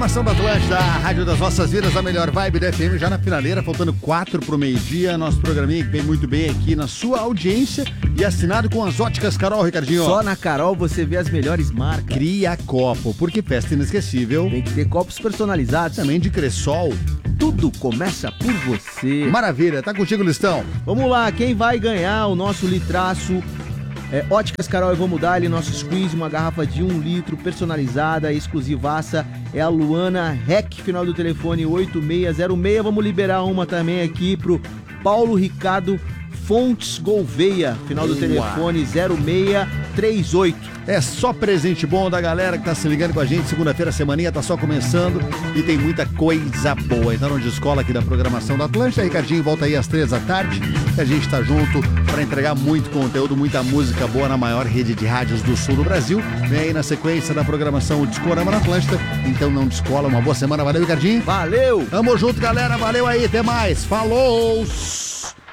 Programação da Atlântida, a rádio das nossas vidas, a melhor vibe da FM, já na finaleira, faltando 4 pro meio-dia. Nosso programinha que vem muito bem aqui na sua audiência e assinado com as óticas Carol, Ricardinho. Só na Carol você vê as melhores marcas. Cria Copo, porque festa inesquecível. Tem que ter copos personalizados. Também de Cressol. Tudo começa por você. Maravilha, tá contigo, Listão. Vamos lá, quem vai ganhar o nosso litraço? Óticas Carol, eu vou mudar ali nosso squeeze, uma garrafa de 1 litro personalizada, exclusivaça, é a Luana Rec, final do telefone 8606. Vamos liberar uma também aqui pro Paulo Ricardo Fontes Gouveia, final do telefone 0638. É só presente bom da galera que tá se ligando com a gente. Segunda-feira, a semaninha tá só começando e tem muita coisa boa. Então não descola aqui da programação da Atlântida. Ricardinho volta aí às 3 da tarde e a gente tá junto para entregar muito conteúdo, muita música boa na maior rede de rádios do sul do Brasil. Vem aí na sequência da programação o Discorama na Atlântida. Então não descola. Uma boa semana. Valeu, Ricardinho. Valeu! Tamo junto, galera. Valeu aí. Até mais. Falou!